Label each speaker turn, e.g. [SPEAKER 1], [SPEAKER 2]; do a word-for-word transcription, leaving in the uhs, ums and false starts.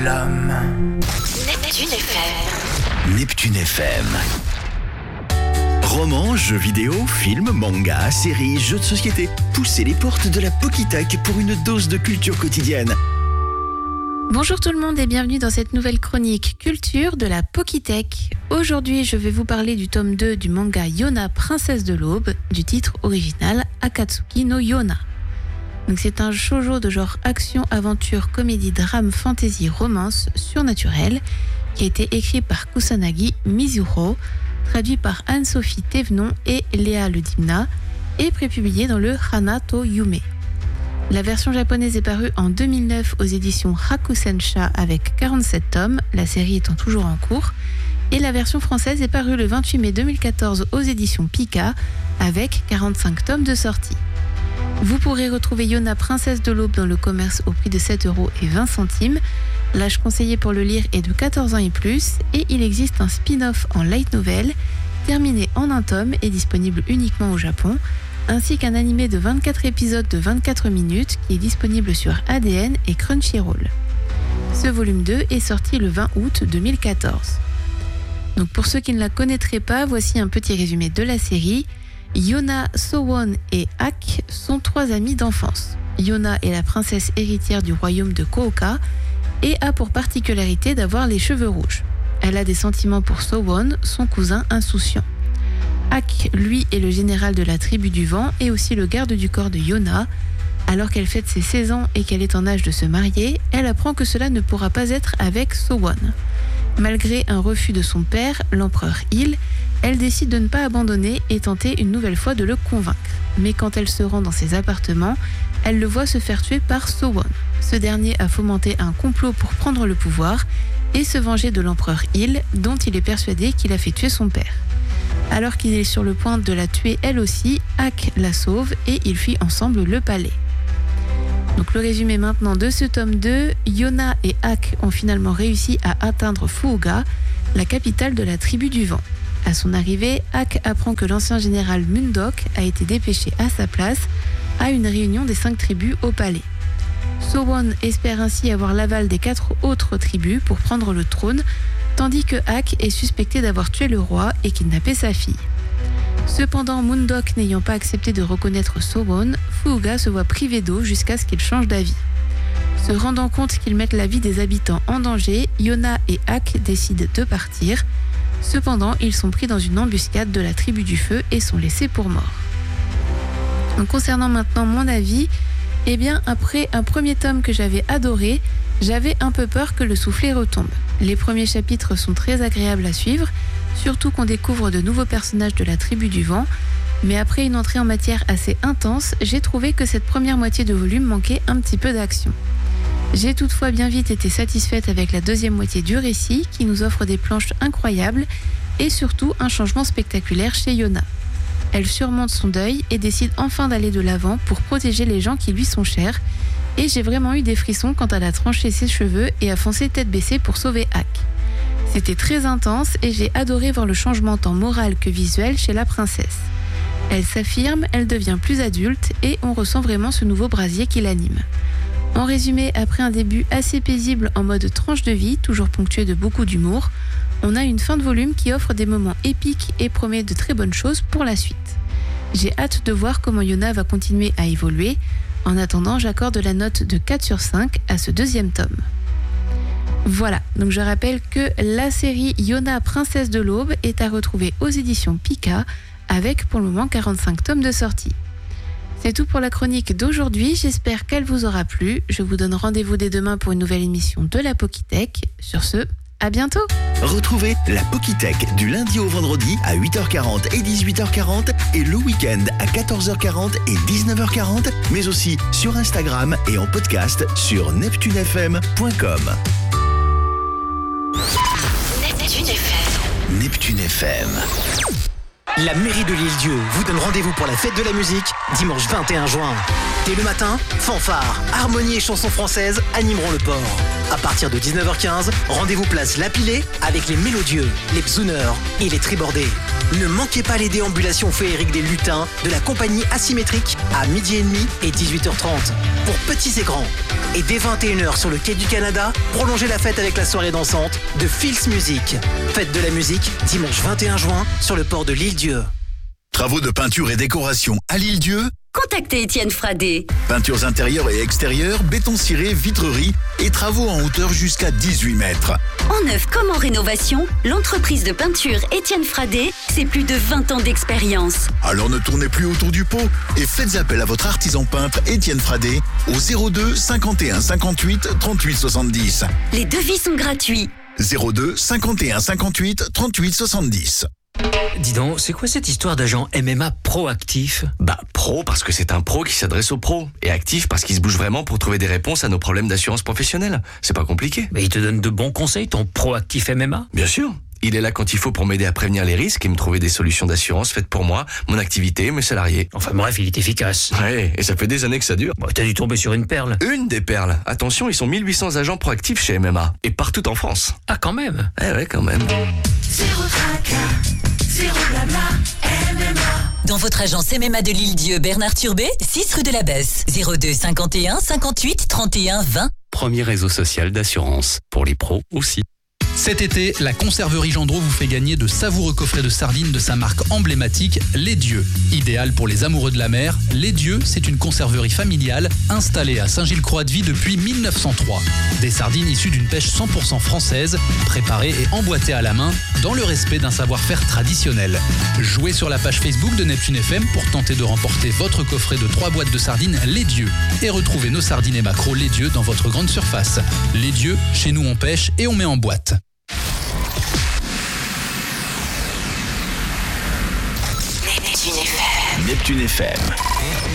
[SPEAKER 1] l'homme.
[SPEAKER 2] Neptune F M.
[SPEAKER 3] Neptune F M. Romans, jeux vidéo, films, mangas, séries, jeux de société. Poussez les portes de la Pokitech pour une dose de culture quotidienne.
[SPEAKER 4] Bonjour tout le monde et bienvenue dans cette nouvelle chronique culture de la Pokitech. Aujourd'hui, je vais vous parler du tome deux du manga Yona, princesse de l'aube, du titre original Akatsuki no Yona. Donc c'est un shoujo de genre action, aventure, comédie, drame, fantasy, romance, surnaturelle, qui a été écrit par Kusanagi Mizuho, traduit par Anne-Sophie Thévenon et Léa Ledimna, et prépublié dans le Hana to Yume. La version japonaise est parue en deux mille neuf aux éditions Hakusensha avec quarante-sept tomes, la série étant toujours en cours, et la version française est parue le vingt-huit mai deux mille quatorze aux éditions Pika avec quarante-cinq tomes de sortie. Vous pourrez retrouver Yona, princesse de l'aube dans le commerce au prix de sept euros vingt. L'âge conseillé pour le lire est de quatorze ans et plus, et il existe un spin-off en light novel, terminé en un tome et disponible uniquement au Japon, ainsi qu'un animé de vingt-quatre épisodes de vingt-quatre minutes qui est disponible sur A D N et Crunchyroll. Ce volume deux est sorti le vingt août deux mille quatorze. Donc pour ceux qui ne la connaîtraient pas, voici un petit résumé de la série. Yona, Sowon et Ak sont trois amis d'enfance. Yona est la princesse héritière du royaume de Kooka et a pour particularité d'avoir les cheveux rouges. Elle a des sentiments pour Sowon, son cousin insouciant. Ak, lui, est le général de la tribu du vent et aussi le garde du corps de Yona. Alors qu'elle fête ses seize ans et qu'elle est en âge de se marier, elle apprend que cela ne pourra pas être avec Sowon. Malgré un refus de son père, l'empereur Il, elle décide de ne pas abandonner et tenter une nouvelle fois de le convaincre. Mais quand elle se rend dans ses appartements, elle le voit se faire tuer par Sowon. Ce dernier a fomenté un complot pour prendre le pouvoir et se venger de l'empereur Il, dont il est persuadé qu'il a fait tuer son père. Alors qu'il est sur le point de la tuer elle aussi, Ak la sauve et ils fuient ensemble le palais. Donc le résumé maintenant de ce tome deux, Yona et Ak ont finalement réussi à atteindre Fuuga, la capitale de la tribu du vent. À son arrivée, Ak apprend que l'ancien général Mundok a été dépêché à sa place à une réunion des cinq tribus au palais. Sowon espère ainsi avoir l'aval des quatre autres tribus pour prendre le trône, tandis que Ak est suspecté d'avoir tué le roi et kidnappé sa fille. Cependant, Mundok n'ayant pas accepté de reconnaître Sowon, Fuuga se voit privé d'eau jusqu'à ce qu'il change d'avis. Se rendant compte qu'ils mettent la vie des habitants en danger, Yona et Ak décident de partir. Cependant, ils sont pris dans une embuscade de la tribu du feu et sont laissés pour morts. En concernant maintenant mon avis, eh bien après un premier tome que j'avais adoré, j'avais un peu peur que le soufflet retombe. Les premiers chapitres sont très agréables à suivre, surtout qu'on découvre de nouveaux personnages de la tribu du vent, mais après une entrée en matière assez intense, j'ai trouvé que cette première moitié de volume manquait un petit peu d'action. J'ai toutefois bien vite été satisfaite avec la deuxième moitié du récit qui nous offre des planches incroyables et surtout un changement spectaculaire chez Yona. Elle surmonte son deuil et décide enfin d'aller de l'avant pour protéger les gens qui lui sont chers, et j'ai vraiment eu des frissons quand elle a tranché ses cheveux et a foncé tête baissée pour sauver Ak. C'était très intense et j'ai adoré voir le changement tant moral que visuel chez la princesse. Elle s'affirme, elle devient plus adulte et on ressent vraiment ce nouveau brasier qui l'anime. En résumé, après un début assez paisible en mode tranche de vie, toujours ponctué de beaucoup d'humour, on a une fin de volume qui offre des moments épiques et promet de très bonnes choses pour la suite. J'ai hâte de voir comment Yona va continuer à évoluer. En attendant, j'accorde la note de quatre sur cinq à ce deuxième tome. Voilà, donc je rappelle que la série Yona, princesse de l'aube est à retrouver aux éditions Pika avec pour le moment quarante-cinq tomes de sortie. C'est tout pour la chronique d'aujourd'hui, j'espère qu'elle vous aura plu. Je vous donne rendez-vous dès demain pour une nouvelle émission de la Pokitech. Sur ce, à bientôt.
[SPEAKER 3] Retrouvez la Pokitech du lundi au vendredi à huit heures quarante et dix-huit heures quarante et le week-end à quatorze heures quarante et dix-neuf heures quarante, mais aussi sur Instagram et en podcast sur neptune f m point com.
[SPEAKER 2] Neptune F M.
[SPEAKER 3] Neptune F M.
[SPEAKER 5] La mairie de l'Île-Dieu vous donne rendez-vous pour la fête de la musique dimanche vingt et un juin. Dès le matin, fanfare, harmonie et chansons françaises animeront le port. À partir de dix-neuf heures quinze, rendez-vous place La Pilée avec les mélodieux, les psouneurs et les tribordés. Ne manquez pas les déambulations féeriques des lutins de la compagnie Asymétrique à midi et demi et dix-huit heures trente pour petits et grands. Et dès vingt et une heures sur le quai du Canada, prolongez la fête avec la soirée dansante de Fils Music. Fête de la musique, dimanche vingt et un juin sur le port de l'Île-Dieu.
[SPEAKER 3] Travaux de peinture et décoration à l'Île-Dieu?
[SPEAKER 1] Contactez Étienne Fradé.
[SPEAKER 3] Peintures intérieures et extérieures, béton ciré, vitrerie et travaux en hauteur jusqu'à dix-huit mètres.
[SPEAKER 1] En neuf comme en rénovation, l'entreprise de peinture Étienne Fradé, c'est plus de vingt ans d'expérience.
[SPEAKER 3] Alors ne tournez plus autour du pot et faites appel à votre artisan peintre Étienne Fradé au zéro deux cinquante et un cinquante-huit trente-huit soixante-dix.
[SPEAKER 1] Les devis sont gratuits.
[SPEAKER 3] zéro deux cinquante et un cinquante-huit trente-huit soixante-dix.
[SPEAKER 6] Dis donc, c'est quoi cette histoire d'agent M M A proactif?
[SPEAKER 7] Bah, pro parce que c'est un pro qui s'adresse aux pros. Et actif parce qu'il se bouge vraiment pour trouver des réponses à nos problèmes d'assurance professionnelle. C'est pas compliqué.
[SPEAKER 6] Mais il te donne de bons conseils, ton proactif M M A?
[SPEAKER 7] Bien sûr. Il est là quand il faut pour m'aider à prévenir les risques et me trouver des solutions d'assurance faites pour moi, mon activité, mes salariés.
[SPEAKER 6] Enfin bref, il est efficace.
[SPEAKER 7] Ouais, et ça fait des années que ça dure.
[SPEAKER 6] Bon, t'as dû tomber sur une perle.
[SPEAKER 7] Une des perles. Attention, ils sont mille huit cents agents proactifs chez M M A. Et partout en France.
[SPEAKER 6] Ah, quand même.
[SPEAKER 7] Eh ouais, quand même.
[SPEAKER 2] Zéro tracas, zéro blabla, M M A.
[SPEAKER 8] Dans votre agence M M A de l'Île-Dieu, Bernard Turbet, six rue de la Besse, zéro deux cinquante et un cinquante-huit trente et un vingt.
[SPEAKER 9] Premier réseau social d'assurance. Pour les pros aussi.
[SPEAKER 10] Cet été, la conserverie Gendreau vous fait gagner de savoureux coffrets de sardines de sa marque emblématique, Les Dieux. Idéal pour les amoureux de la mer, Les Dieux, c'est une conserverie familiale installée à Saint-Gilles-Croix-de-Vie depuis mille neuf cent trois. Des sardines issues d'une pêche cent pour cent française, préparées et emboîtées à la main, dans le respect d'un savoir-faire traditionnel. Jouez sur la page Facebook de Neptune F M pour tenter de remporter votre coffret de trois boîtes de sardines Les Dieux. Et retrouvez nos sardines et maquereaux Les Dieux dans votre grande surface. Les Dieux, chez nous on pêche et on met en boîte.
[SPEAKER 3] Neptune F M.